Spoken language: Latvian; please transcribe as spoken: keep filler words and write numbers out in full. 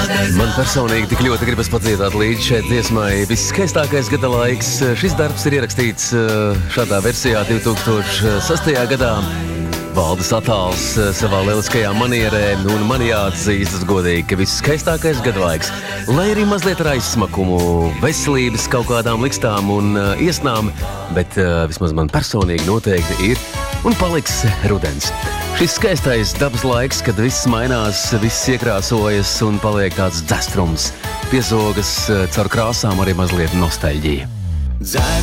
Man personīgi tik ļoti gribas padziedāt līdz šeit dziesmai Viskaistākais gada laiks. Šis darbs ir ierakstīts šādā versijā divi tūkstoši sastajā gadā. Valdes Atāls savā lieliskajā manierē, un man jāatzīstas godīgi, ka viskaistākais gada laiks, lai arī mazliet ar aizsmakumu, veselības kaut kādām likstām un uh, iesnām, bet uh, vismaz man personīgi noteikti ir un paliks rudens. Šis skaistais dabas laiks, kad viss mainās, viss iekrāsojas un paliek tāds dzestrums, piezogas uh, caur krāsām arī mazliet nostalģija. Dzer